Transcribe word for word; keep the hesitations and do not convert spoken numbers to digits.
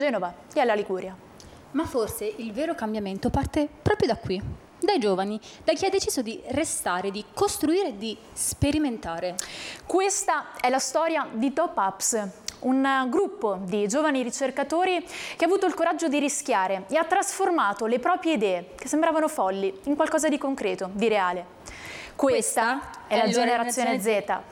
Genova e alla Liguria. Ma forse il vero cambiamento parte proprio da qui, dai giovani, da chi ha deciso di restare, di costruire, di sperimentare. Questa è la storia di Top Ups, un gruppo di giovani ricercatori che ha avuto il coraggio di rischiare e ha trasformato le proprie idee, che sembravano folli, in qualcosa di concreto, di reale. Questa è la generazione Z.